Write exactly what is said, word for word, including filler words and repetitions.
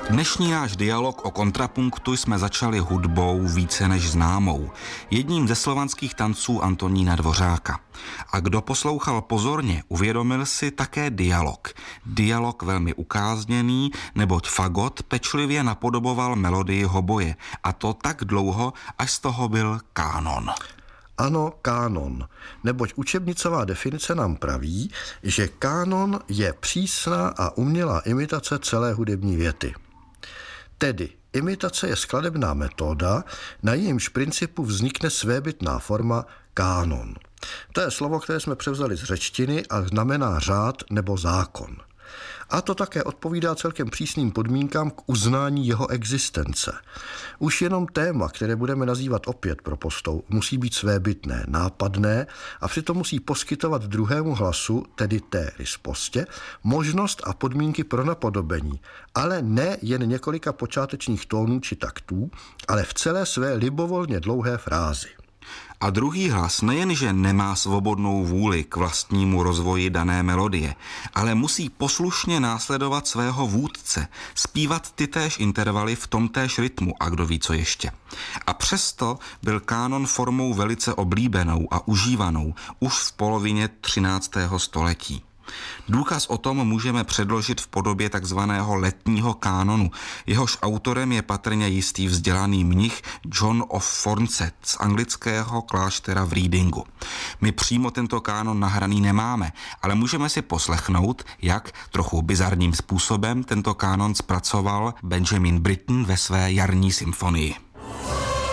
Dnešní náš dialog o kontrapunktu jsme začali hudbou více než známou, jedním ze slovanských tanců Antonína Dvořáka. A kdo poslouchal pozorně, uvědomil si také dialog. Dialog velmi ukázněný, neboť fagot pečlivě napodoboval melodii hoboje, a to tak dlouho, až z toho byl kánon. Ano, kánon, neboť učebnicová definice nám praví, že kánon je přísná a umělá imitace celé hudební věty. Tedy imitace je skladebná metoda, na jejímž principu vznikne svébytná forma kánon. To je slovo, které jsme převzali z řečtiny a znamená řád nebo zákon. A to také odpovídá celkem přísným podmínkám k uznání jeho existence. Už jenom téma, které budeme nazývat opět propostou, musí být svébytné, nápadné a přitom musí poskytovat druhému hlasu, tedy té rispostě, možnost a podmínky pro napodobení, ale ne jen několika počátečních tónů či taktů, ale v celé své libovolně dlouhé frázi. A druhý hlas nejenže nemá svobodnou vůli k vlastnímu rozvoji dané melodie, ale musí poslušně následovat svého vůdce, zpívat tytéž intervaly v tomtéž rytmu a kdo ví co ještě. A přesto byl kánon formou velice oblíbenou a užívanou už v polovině třináctého století. Důkaz o tom můžeme předložit v podobě takzvaného letního kánonu. Jehož autorem je patrně jistý vzdělaný mnich John of Forncett z anglického kláštera v Readingu. My přímo tento kánon nahraný nemáme, ale můžeme si poslechnout, jak trochu bizarním způsobem tento kánon zpracoval Benjamin Britten ve své jarní symfonii.